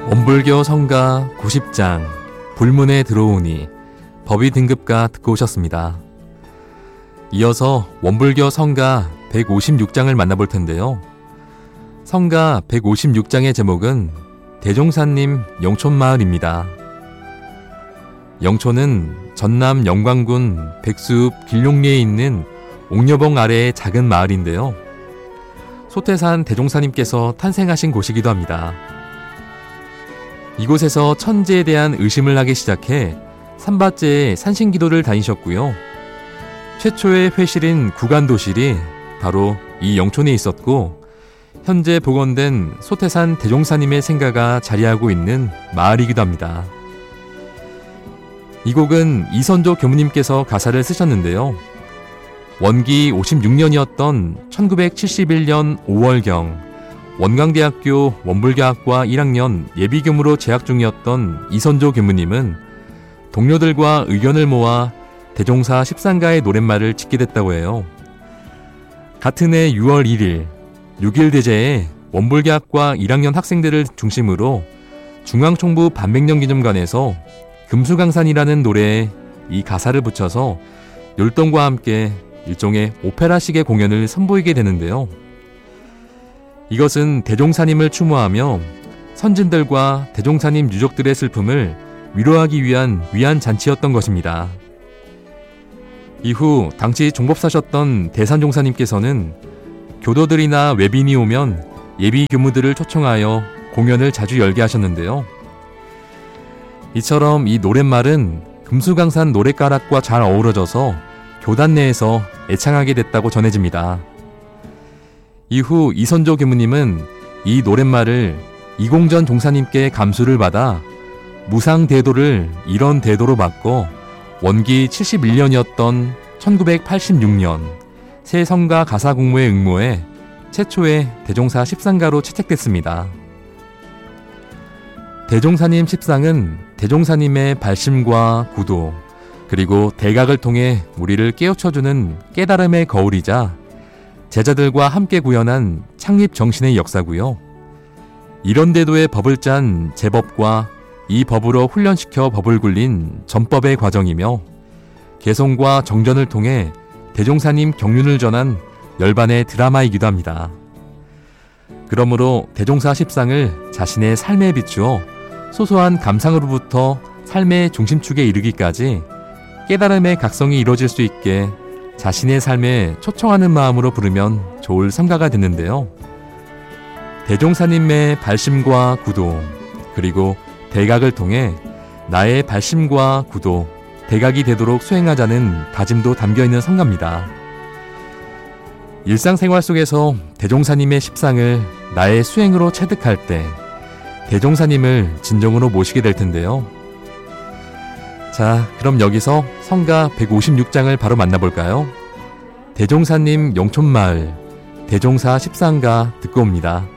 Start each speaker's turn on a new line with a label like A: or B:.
A: 원불교 성가 90장 불문에 들어오니 법이 등급가 듣고 오셨습니다. 이어서 원불교 성가 156장을 만나볼 텐데요. 성가 156장의 제목은 대종사님 영촌마을입니다. 영촌은 전남 영광군 백수읍 길룡리에 있는 옥녀봉 아래의 작은 마을인데요. 소태산 대종사님께서 탄생하신 곳이기도 합니다. 이곳에서 천지에 대한 의심을 하기 시작해 삼바째에 산신기도를 다니셨고요. 최초의 회실인 구간도실이 바로 이 영촌에 있었고, 현재 복원된 소태산 대종사님의 생가가 자리하고 있는 마을이기도 합니다. 이 곡은 이선조 교무님께서 가사를 쓰셨는데요. 원기 56년이었던 1971년 5월경 원광대학교 원불교학과 1학년 예비교무로 재학 중이었던 이선조 교무님은 동료들과 의견을 모아 대종사 십상가의 노랫말을 짓게 됐다고 해요. 같은 해 6월 1일 6.1 대제에 원불교학과 1학년 학생들을 중심으로 중앙총부 반백년기념관에서 금수강산이라는 노래에 이 가사를 붙여서 율동과 함께 일종의 오페라식의 공연을 선보이게 되는데요. 이것은 대종사님을 추모하며 선진들과 대종사님 유족들의 슬픔을 위로하기 위한 위안잔치였던 것입니다. 이후 당시 종법사셨던 대산종사님께서는 교도들이나 외빈이 오면 예비 교무들을 초청하여 공연을 자주 열게 하셨는데요. 이처럼 이 노랫말은 금수강산 노랫가락과 잘 어우러져서 교단 내에서 애창하게 됐다고 전해집니다. 이후 이선조 교무님은 이 노랫말을 이공전 종사님께 감수를 받아 무상대도를 일원대도로 바꿔 원기 71년이었던 1986년 새 성가 가사 공모에 응모해 최초의 대종사 십상가로 채택됐습니다. 대종사님 십상은 대종사님의 발심과 구도, 그리고 대각을 통해 우리를 깨우쳐주는 깨달음의 거울이자 제자들과 함께 구현한 창립 정신의 역사고요. 이런 대도의 법을 짠 제법과 이 법으로 훈련시켜 법을 굴린 전법의 과정이며 개성과 정전을 통해 대종사님 경륜을 전한 열반의 드라마이기도 합니다. 그러므로 대종사 십상을 자신의 삶에 비추어 소소한 감상으로부터 삶의 중심축에 이르기까지 깨달음의 각성이 이루어질 수 있게 자신의 삶에 초청하는 마음으로 부르면 좋을 성가가 되는데요. 대종사님의 발심과 구도, 그리고 대각을 통해 나의 발심과 구도, 대각이 되도록 수행하자는 다짐도 담겨있는 성가입니다. 일상생활 속에서 대종사님의 십상을 나의 수행으로 체득할 때 대종사님을 진정으로 모시게 될 텐데요. 자, 그럼 여기서 성가 156장을 바로 만나볼까요? 대종사님 영촌마을, 대종사 십상가 듣고 옵니다.